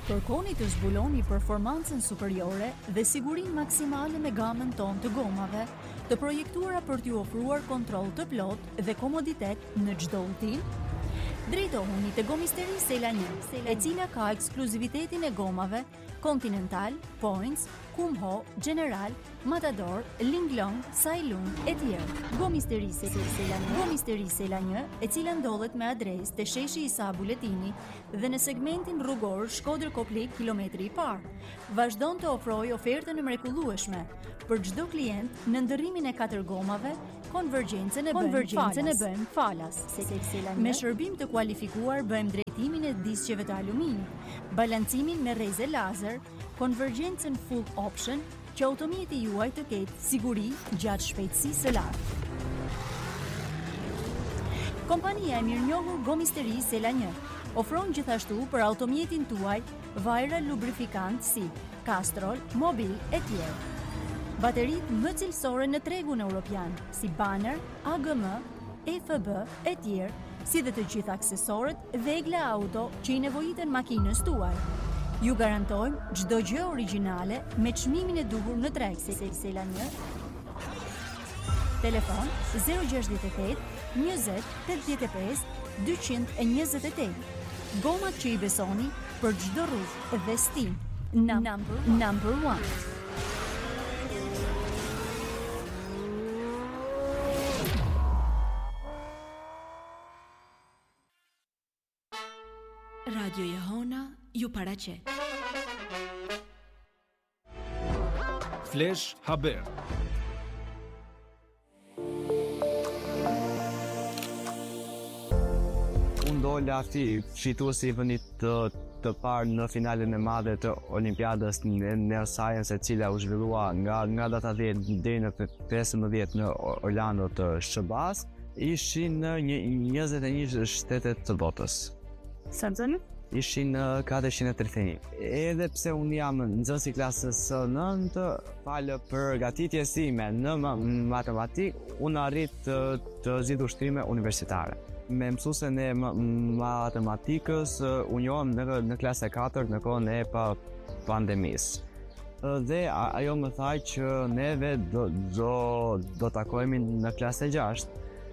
Kërkoni të zbuloni performancën superiore dhe sigurinë maksimale me gamën tonë të gomave, të projektuara për t'ju ofruar kontroll të plotë dhe komoditet në çdo udhtim. Drejtohuni te Gomisteri Sela 1, e cila ka ekskluzivitetin e gomave Continental, Points, Kumho, General, Matador, Linglong, Sailung e tjerë. Gomisteri Sela 1, e cila ndodhet me adresë te sheshi Isa Buletini dhe në segmentin rrugor Shkodër-Koplik kilometri i parë, vazhdon të ofrojë ofertën e mrekullueshme për çdo klient në ndërrimin e 4 gomave. Konvergjencën e bëjmë falas. Me shërbim të kualifikuar bëjmë drejtimin e disqeve të aluminit, balancimin me rreze lazer, konvergjencën full option, që automjeti juaj të ketë siguri gjatë shpejtësisë së lartë. Kompania e mirënjohur Gomisteri Sela 1 ofron gjithashtu për automjetin tuaj vajra lubrifikant si Castrol, Mobil e tjerë. Bateritë më cilësore në tregun evropian, si Banner, AGM, FB e tjerë, si dhe të gjitha aksesorët Vegla Auto që i nevojiten makinës tuaj. Ju garantojmë çdo gjë origjinale me çmimin e duhur në treg. Sela 1. Telefon 068 20 85 228. Gomat që i besoni për çdo rrugë dhe stil. Number 1. Radio Jehona ju paraqet. Flash Haber. Unë dola fituesi i vendit të parë në finalen e madhe të Olimpiadës në Science, e cila u zhvillua nga data 10 deri në 15 në Orlando të SBA-s, ishin në 21 shtetet të botës. Sa më thënë? Ishin 431. Edhe pse unë jam nxënës i klasës së 9, falë përgatitjes time në matematik, unë arrit të zgjidh ushtrime universitare. Me mësuesen e matematikës, unë njohem në klasë 4 në kohën e pandemisë. Dhe ajo më tha që neve do takohemi në klasë 6.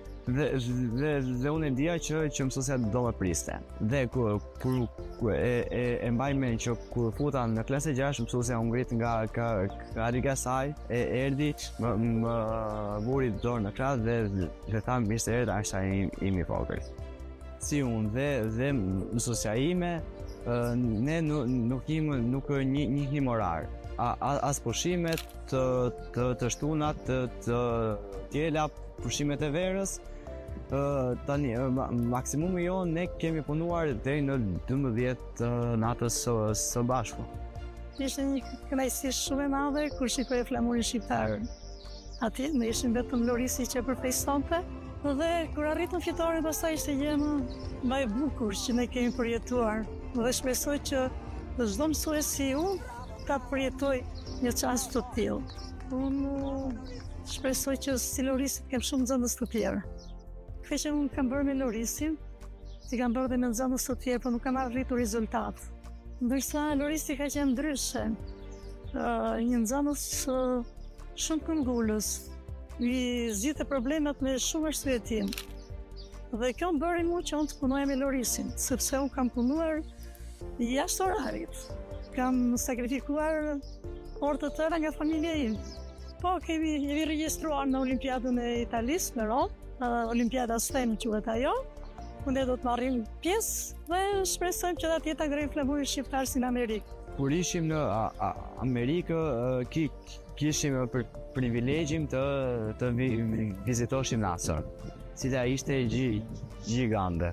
Dhe unë e dija që mësuesja do më priste. Dhe kur e mbaj mend që kur futa në klasë 6, mësuesja u ngrit nga karriga saj, erdhi, më vuri dorë në krah dhe tha mirë se erdha, Einstein im i vogël. Si unë dhe mësuesja ime, ne nuk njihnim orar. As pushimet të shtunat, të tjela, pushimet e verës. Tani maksimumi jo ne kemi punuar deri në 12 natës së bashku. Ishte një kënaqësi shumë e madhe kur shikoj flamurin shqiptar. Atje ne ishim vetëm Lorisi që përfaqësonte dhe kur arritëm fitoren pastaj ishte gjë më e bukur që ne kemi përjetuar. Dhe shpresoj që çdo mësues si unë ta përjetoj një çast të tillë. Unë shpresoj që si Lorisi kem shumë nxënës të tjerë. Këtë që unë kam bërë me Lorisin, si kam bërë dhe me nxënës të tjerë, por nuk kam arritur rezultat. Ndërsa Lorisi ka qenë ndryshe, një nxënës shumë këmbgulës, i zgjidhte problemet me shumë arsyetim. Dhe kjo më bëri mua që unë të punoja me Lorisin, sepse unë kam punuar jashtë orarit. Kam sakrifikuar orë të tëra nga familja im. Po, jemi regjistruar në Olimpiadën e Italisë, në Rom, Olimpiada STEM quhet ajo. Unë do të marrim pjesë dhe shpresojmë që atje ta ngrejmë flamurin shqiptar si në Amerikë. Kur ishim në Amerikë, kishim privilegjin të vizitoshim NASA, cila ishte gjigande.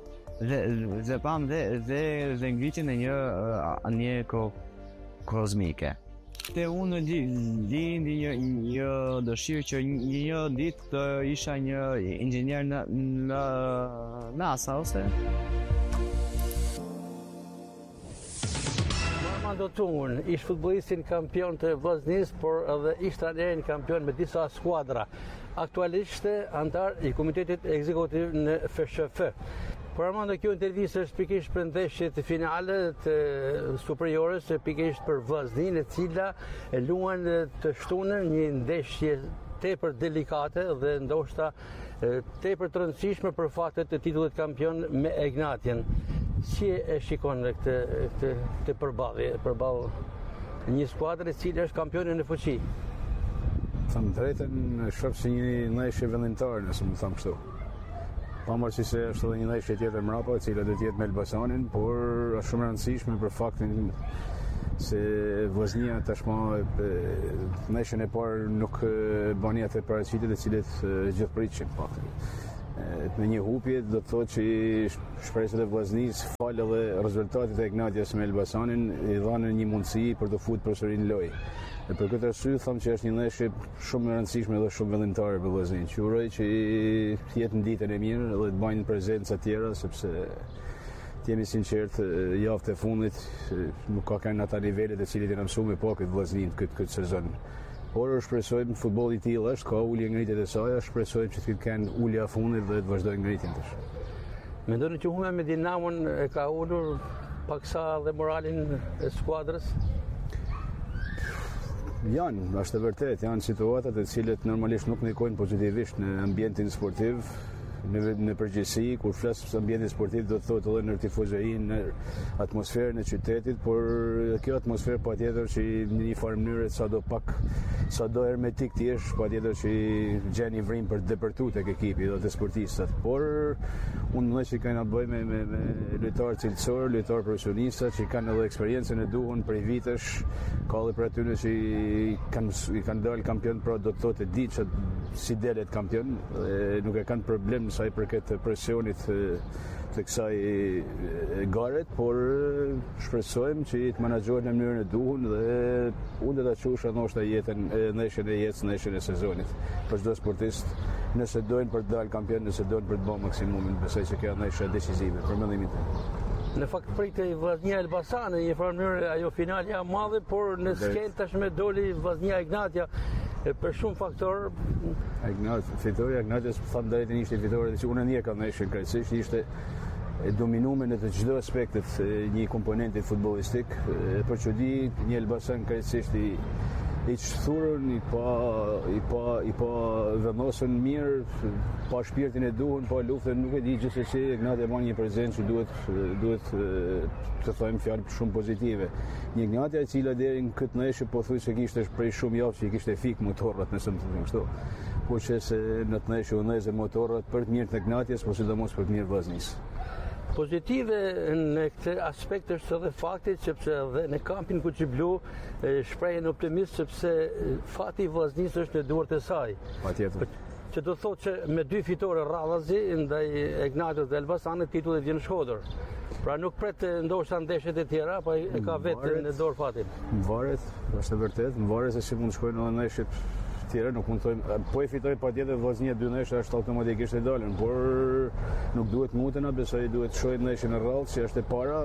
Dhe pam dhe ngritjen e një kozmike. Te unë lindi një dëshirë që një ditë të isha një inxhinier në NASA ose Armando Tungun, ish futbollistin kampion të Vllaznis, por edhe ish trajner kampion me disa skuadra. Aktualisht antar i komitetit ekzekutiv në FSHF. Por Armando, kjo intervistë është pikërisht për ndeshjet finale të superiores, pikërisht për vllazninë e cila e luan të shtunën një ndeshje tepër delikate dhe ndoshta tepër të rëndësishme për faktet të titullit kampion me Egnatian. Si e shikon këtë përballje një skuadre e cila është kampione në fuqi? Thëmë drejtën, shoh si një ndeshje vendimtare, nëse më them kështu. Pavarësisht se është edhe një ndeshje tjetër mbrapa, e cila do të jetë me Elbasanin, por është shumë e rëndësishme për faktin se Vllaznia tashmë ndeshjen e parë nuk bani atë paraqitjet e cilet gjithë pritshim faktin. Me një hupje do të thotë që shpresat e Vllaznisë falë edhe rezultatet e Ignatias me Elbasanin i dhanë një mundësi për të futur përsëri në lojë. E për këtë arsye them që është një ndeshje shumë e rëndësishme dhe shumë vendimtare për Vllaznin. Që uroj që të jetë në ditën e mirë dhe të bëjnë prezenca të tjera, sepse të jemi sinqert, javët e fundit nuk ka kanë ata nivelet e cilit janë mësuar me po këtë Vllaznin këtë sezon. Por shpresojmë futbolli i tillë është, ka ulje ngritjet e saj, shpresojmë që të kenë ulja fundit dhe të vazhdojnë ngritjen tash. Mendoni që humbja me Dinamon e ka ulur paksa dhe moralin e skuadrës? Është e vërtet, janë situatat e cilet normalisht nuk ndikojnë pozitivisht në ambientin sportiv, në përgjithësi, kur flas për ambientin sportiv do të thotë edhe në tifozërinë, në atmosferën e qytetit, por kjo atmosferë patjetër që në një farë mënyrë sado hermetik të jesh, patjetër që gjen një vrim për të depërtuar tek ekipi dhe të sportistët. Por unë mendoj që kanë të bëjë me lojtarë cilësor, lojtarë profesionistë që kanë edhe eksperiencën e duhur prej vitesh, ka edhe për atyre që i kanë dalë kampion, pra do të thotë di që si delet kampion, nuk e kanë problem sa i përket presionit të kësaj garet, por shpresojmë që të menaxhohet në mënyrën e duhur dhe unë do ta çuash ndoshta ndeshjen e sezonit për çdo sportist, nëse dojnë për të dalë kampion, nëse dojnë për të bërë maksimumin, besoj se kjo ndeshje është decisive për mendimin tim. Në fakt pritet Vllaznia Elbasani në një farë mënyrë ajo finalja e madhe, por në skenë tashmë doli Vllaznia Ignatia për shumë faktor. Fitoria Ignatias tham drejtën ishte fitore, dhe unë ndjeka ndeshjen krejtësisht, ishte dominume në të çdo aspektet një komponenti futbollistik, për çudi një Elbasan krejtësisht i çthurën, i pa vendosën mirë, pa shpirtin e duhur, pa luftën, nuk e di gjithsesi Ignatia bën një prezencë që duhet të thojmë fjalë shumë pozitive. Një Ignatia e cila deri në këtë ndeshje pothuajse kishte prej shumë javë që i kishte fik motorrat, nëse më them kështu. Po që se në të ndeshje u ndezë motorrat për të mirë të Ignatias, por sidomos për të mirë Vllaznisë. Pozitive në këtë aspekt është edhe fakti sepse edhe në kampin Kuçiblu shprehen optimist sepse fati i Vllaznisë është në duart e saj. Patjetër. Që do thotë që me 2 fitore rradhazi ndaj Ignatios dhe Elbasanit titulli vjen shkodër. Pra nuk pret ndoshta ndeshjet e tjera, po e ka vetë në dorë fatin. Varet, është e vërtet, varet se si mund të shkojnë edhe ndeshjet tjera, nuk mund të thojmë, po e fitoj patjetër Vllaznia 2 ndeshje është automatikisht e dalën, por nuk duhet mutena, besoj duhet shohim ndeshjen e rrallë që është e para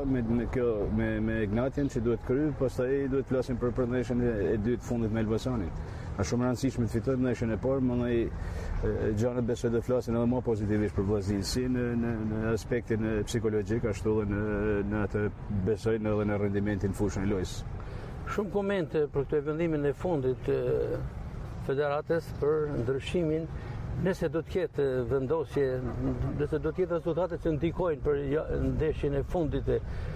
me Ignatian që duhet kry, pastaj duhet flasim për ndeshjen e dytë fundit me Elbasanin. Është shumë e rëndësishme të fitojmë ndeshjen e parë, mandej gjanët besoj të flasin edhe më pozitivisht për Vllaznin, si në aspektin psikologjik, ashtu edhe në atë besojnë edhe në rendimentin fushën e lojës. Shumë komente për këtë vendimin e fundit Federatës për ndryshimin, nëse do të ketë vendosje, nëse do të ketë rezultate që ndikojnë për ndeshjen e fundit,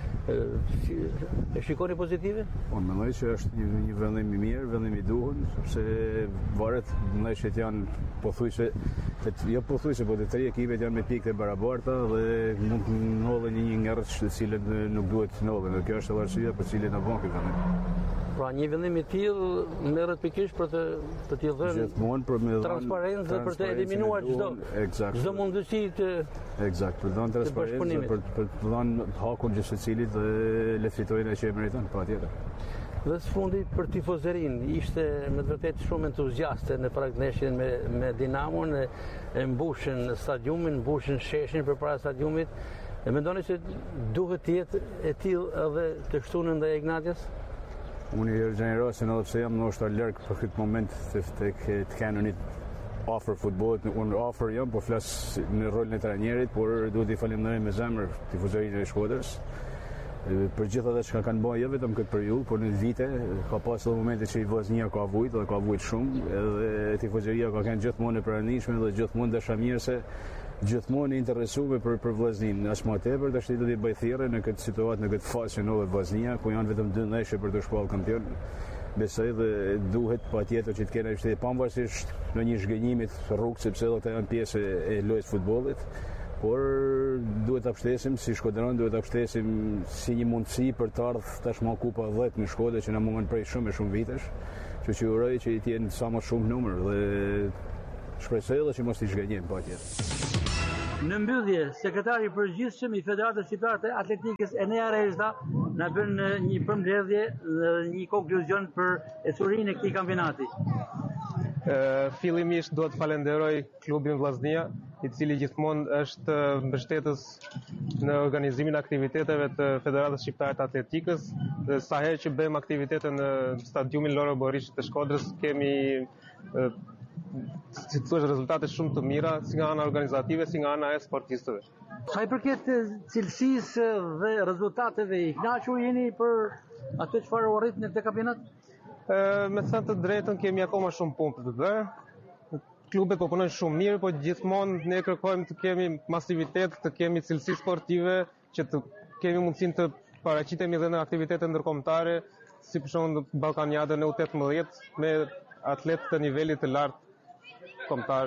e shikoni pozitive? Unë mendoj që është një vendim i mirë, vendim i duhur, sepse varet ndeshjet janë pothuajse, po të 3 ekipet janë me pikë të barabarta dhe mund të ndodhë një ngjarje të cilën nuk duhet të ndodhë. Kjo është edhe arsyeja për cilën na bën këtë vendim. Pra një vendim i tillë merret pikërisht për t'i dhënë transparencë dhe për të eliminuar çdo mundësi të Eksakt, për të dhënë transparencë, për të dhënë hakun çdo secilit dhe le të fitojnë ajo që e meriton, patjetër. Dhe së fundi për tifozërinë, ishte me të vërtetë shumë entuziaste në ndeshjen me Dinamon, e mbushën stadiumin, mbushën sheshin përpara stadiumit. E mendoni se duhet të jetë e tillë edhe të shtunën ndaj Ignatias? Unë i gjenerosin edhe pse jam ndoshta larg për këtë moment të kanonit afër futbollit, unë afër jam, po flas në rolin e trajnerit, por duhet i falenderoj me zemër tifozërinë e Shkodrës. Për gjithë ata që kanë bërë jo vetëm këtë periudhë, por në vite ka pasur edhe momente që i Vllaznia ka vujt dhe ka vujt shumë, edhe tifozëria ka qenë gjithmonë e pranishme dhe gjithmonë dashamirëse, gjithmonë e interesuar për Vllaznin. As më tepër tash do t'i bëj thirrje në këtë situatë, në këtë fazë që nove Vllaznia, ku janë vetëm 2 ndeshje për të shpallur kampion. Besoj dhe duhet patjetër që të kenë shteti pavarësisht në një zhgënjimit rrugë, sepse edhe ata janë pjesë e lojës futbollit. Por duhet ta mbështesim si Shkodran, duhet ta mbështesim si një mundësi për të ardhur tashmë Kupa 10 në Shkodër që na mungon prej shumë vitesh. Kështu që uroj që të jenë sa më shumë numër dhe shpresoj edhe që mos i zhgënjim patjetër. Në mbyllje, sekretari i përgjithshëm i Federatës Shqiptare të Atletikës Enea Rezda na bën një përmbledhje dhe një konkluzion për ecurinë e këtij kampionati. Fillimisht duhet falenderoj klubin Vllaznia, i cili gjithmonë është mbështetës në organizimin e aktiviteteve të Federatës Shqiptare të Atletikës. Dhe sa herë që bëjmë aktivitete në stadiumin Loro Borishit të Shkodrës, kemi si të thuash rezultate shumë të mira, si nga ana organizative, si nga ana e sportistëve. Sa i përket cilësisë dhe rezultateve, i kënaqur jeni për atë çfarë u arrit në këtë kampionat? Me thënë të drejtën, kemi akoma shumë punë për të bërë. Klubet po punojnë shumë mirë, po gjithmonë ne kërkojmë të kemi masivitet, të kemi cilësi sportive, që të kemi mundësinë të paraqitemi edhe në aktivitete ndërkombëtare, si për shembull Ballkaniadën e U18 me atletë të nivelit të lartë kombëtar.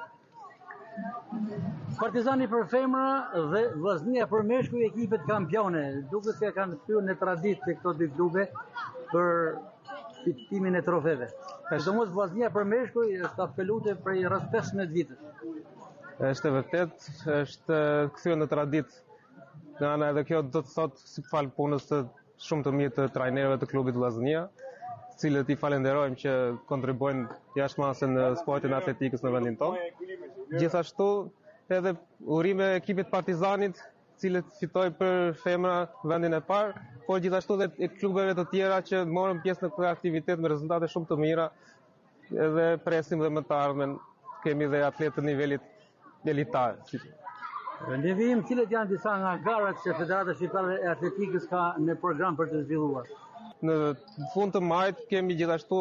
Partizani për femra dhe Vllaznia për meshkuj ekipet kampione. Duket se kanë kthyer në traditë këto dy klube për fitimin e trofeve. Sidomos Vllaznia për meshkuj është apelute prej rreth 15 vitësh. Është vërtet, është kthyer në traditë. Nga ana edhe kjo do të thotë si fal punës të shumë të mirë të trajnerëve të klubit Vllaznia, të cilët i falenderojmë që kontribuojnë jashtëmase në sportin e atletikës në vendin tonë. Gjithashtu edhe urime ekipit Partizanit, cilët fitoi për femra vendin e parë, por gjithashtu edhe klubeve të tjera që morën pjesë në këtë aktivitet me rezultate shumë të mira, edhe presim dhe më të ardhmen kemi dhe atletë të nivelit elitar. Ne vim cilët janë disa nga garat që Federata Shqiptare e Atletikës ka në program për të zhvilluar. Në fund të majit kemi gjithashtu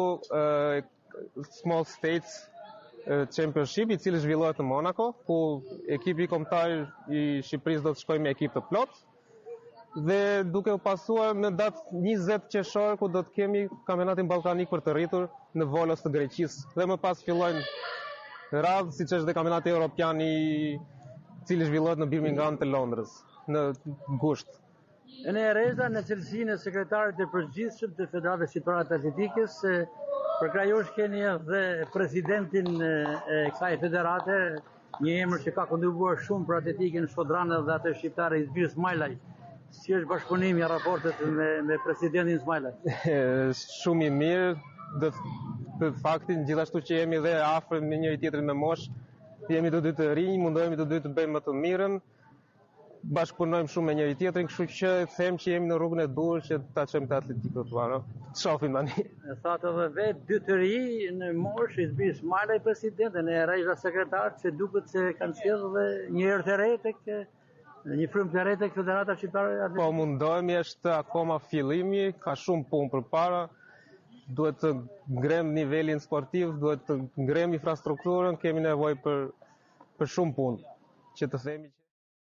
Small States Championship, i cili zhvillohet në Monaco, ku ekipi kombëtar i Shqipërisë do të shkojë me ekip të plot. Dhe duke u pasuar në datë 20 qershor, ku do të kemi kampionatin ballkanik për të rritur në Volos të Greqisë. Dhe më pas fillojnë radhë, siç është dhe kampionati evropian i cili zhvillohet në Birmingham të Londrës në gusht. Enea Reza në cilësinë e sekretarit të përgjithshëm të Federatës Shqiptare të Atletikës, përkrajosh keni edhe presidentin e kësaj federate, një emër që ka kontribuar shumë për atletikën shkodrane dhe atë shqiptare Izmir Smajlaj. Si është bashkëpunimi i raportet me presidentin Smajlaj? Shumë i mirë, dhe faktin gjithashtu që jemi dhe afër me njëri tjetrin me moshë, jemi të dy të rinj, mundohemi të dy të bëjmë më të mirën, bashkëpunojmë shumë me njëri tjetrin, kështu që them që jemi në rrugën e duhur që ta çojmë të atletikën tuaj. Shohim tani. Thatë edhe vetë dy të ri në moshë, Izmir Smajlaj president, Enea Reza sekretar, që duket se kanë sjellë dhe një herë të re tek një frymë të re tek Federata Shqiptare e Atletikës. Po mundohemi, është akoma fillimi, ka shumë punë përpara. Duhet të ngrem nivelin sportiv, duhet të ngrem infrastrukturën, kemi nevojë për shumë punë. Që të themi që